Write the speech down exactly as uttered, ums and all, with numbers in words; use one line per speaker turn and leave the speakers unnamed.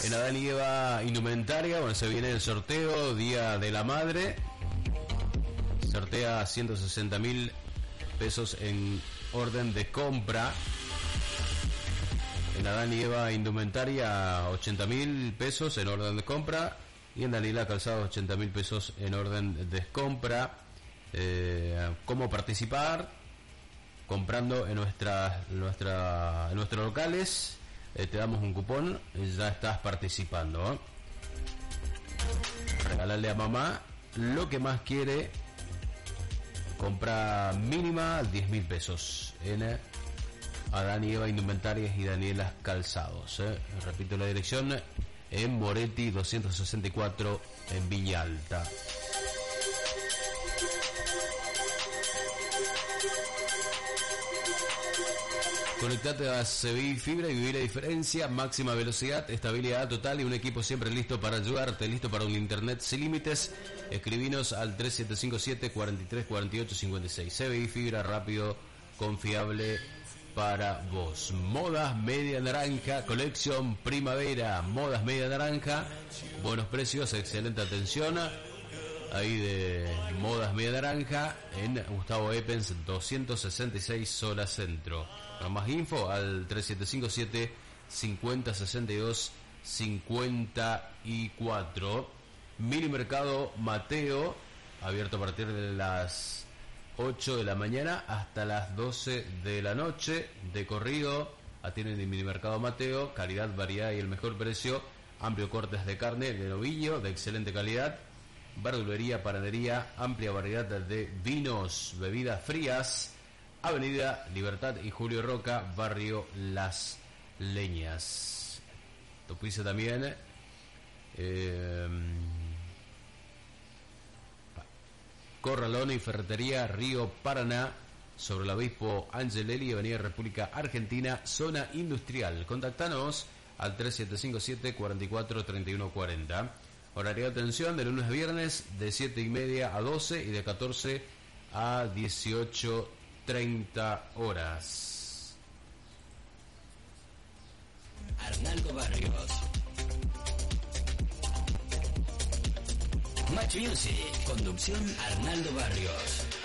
En Adán y Eva Indumentaria, bueno, se viene el sorteo, Día de la Madre. Sortea ciento sesenta mil pesos en orden de compra. En Adán y Eva Indumentaria, ochenta mil pesos en orden de compra. Y en Dalila Calzados, ochenta mil pesos en orden de compra. Eh, ¿Cómo participar? Comprando en, nuestra, nuestra, en nuestros locales. Eh, te damos un cupón, ya estás participando, ¿eh? Regalarle a mamá lo que más quiere. Compra mínima diez mil pesos en Adán y Eva Indumentarias y Daniela Calzados, ¿eh? Repito la dirección, en Moretti doscientos sesenta y cuatro en Villa Alta. Conectate a Sevilla Fibra y vivir la diferencia. Máxima velocidad, estabilidad total y un equipo siempre listo para ayudarte, listo para un internet sin límites. Escribinos al tres siete cinco siete, cuatro tres cuatro ocho cinco seis. Sevilla Fibra, rápido, confiable para vos. Modas Media Naranja, colección primavera. Modas Media Naranja, buenos precios, excelente atención. Ahí de Modas Media Naranja en Gustavo Eppens doscientos sesenta y seis, zona centro. Para más info al tres siete cinco siete, cincuenta sesenta y dos, cincuenta y cuatro. Mini Mercado Mateo, abierto a partir de las ocho de la mañana hasta las doce de la noche, de corrido. Atienden el Mini Mercado Mateo, calidad, variedad y el mejor precio. Amplio cortes de carne de novillo de excelente calidad. Verdulería, panadería, amplia variedad de vinos, bebidas frías. Avenida Libertad y Julio Roca, barrio Las Leñas. Topice también. Eh, Corralón y Ferretería Río Paraná, sobre el Obispo Angelelli, Avenida República Argentina, zona industrial. Contactanos al tres siete cinco siete, cuatro cuatro, tres uno cuatro cero. Horario de atención de lunes a viernes de siete y media a doce y de catorce a dieciocho treinta horas.
Arnaldo Barrios. Match Music. Conducción Arnaldo Barrios.